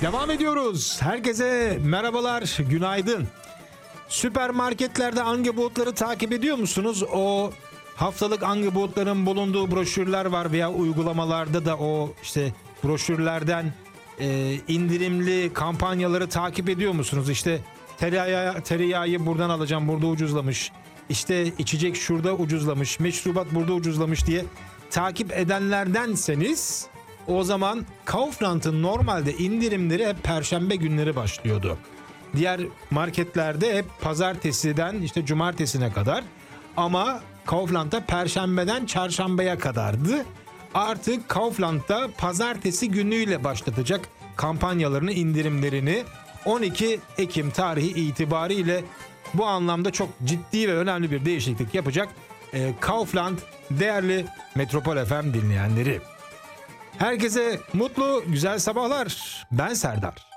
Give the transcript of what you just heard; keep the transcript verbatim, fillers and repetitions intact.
Devam ediyoruz. Herkese merhabalar, günaydın. Süpermarketlerde Angebot'ları takip ediyor musunuz? O haftalık Angebot'ların bulunduğu broşürler var veya uygulamalarda da o işte broşürlerden e, indirimli kampanyaları takip ediyor musunuz? İşte tereyağı, tereyağı buradan alacağım, burada ucuzlamış. İşte içecek şurada ucuzlamış, meşrubat burada ucuzlamış diye takip edenlerdenseniz o zaman Kaufland'ın normalde indirimleri hep perşembe günleri başlıyordu. Diğer marketlerde hep pazartesiden işte cumartesine kadar, ama Kaufland'da perşembeden çarşambaya kadardı. Artık Kaufland'da pazartesi günüyle başlatacak kampanyalarını, indirimlerini. on iki Ekim tarihi itibariyle bu anlamda çok ciddi ve önemli bir değişiklik yapacak e, Kaufland, değerli Metropol F M dinleyenleri. Herkese mutlu, güzel sabahlar. Ben Serdar.